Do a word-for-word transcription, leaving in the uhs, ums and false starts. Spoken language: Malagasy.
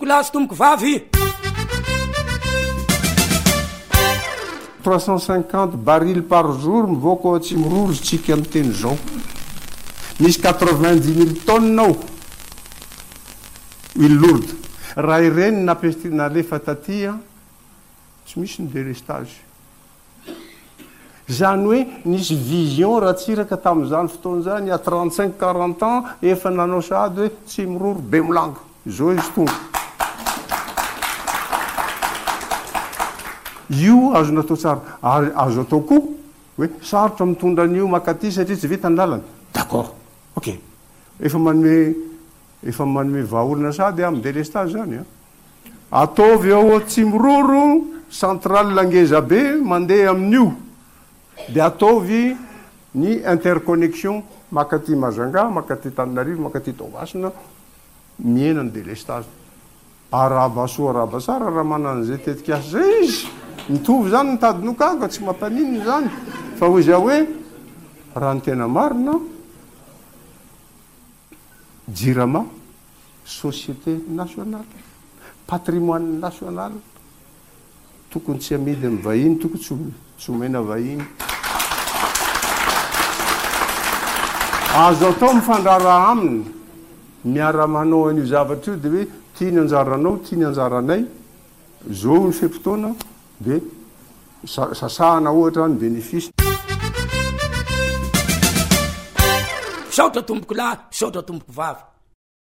tomboko lahy sy tomboko vavy. trois cent cinquante barils par jour mivoaka ao Tsimororo tsika amin'ny teny zao. Misy quatre-vingt-dix mille tonnes ao huile lourde. Raha ireny napesty nalefa tatya tsy misy ny délestage. Zany hoe nisy vision raha tsiraka tamin'izany fotoana zany a trente-cinq quarante ans efa nanao sady hoe Tsimororo be milanga zao izy tonga. Io azo natao tsara, ary azo atao koa hoe sarotra mitondra an'io makaty satria tsy vita ny lalana. D'accord, ok. Efa manome efa manome vahaolana sady amin'ny délestage zany a. Ataovy ao Tsimororo centrale Langeza be mandeha amin'io. Dia ataovy ny interconnexion makaty Majunga, makaty Tananarivo, makaty Toamasina miena ny délestage. Arabasoa arabasara raha manana zay tetika asa zay izy. Mitovy zany nitadinokaka tsy mampanininy zany. Fa hoy za hoe raha ny tena marina Jirama société nationale, patrimoine national, tokony tsy amidy amin'ny vahiny, tokony tsy tsy omena vahiny. Azo atao mifandrara aminy miara manao an'io zavatra io dia hoe tia ny anjaranao, tia ny anjaranay, zao ny fe-potoana dia sasahana ohatra ny bénéfice. Saotra tomboko lahy, saotra tomboko vavy.